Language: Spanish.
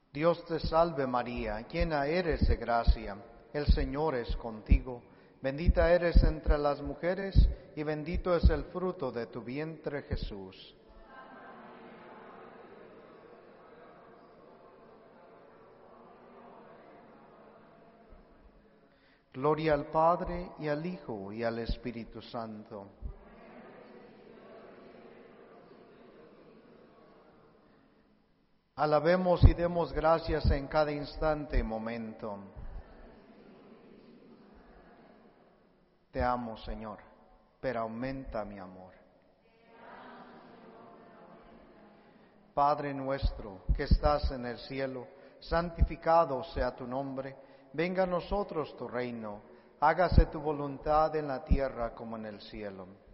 Dios te salve María, llena eres de gracia, el Señor es contigo. Bendita eres entre las mujeres y bendito es el fruto de tu vientre Jesús. Gloria al Padre, y al Hijo, y al Espíritu Santo. Alabemos y demos gracias en cada instante y momento. Te amo, Señor, pero aumenta mi amor. Padre nuestro, que estás en el cielo, santificado sea tu nombre. Venga a nosotros tu reino. Hágase tu voluntad en la tierra como en el cielo.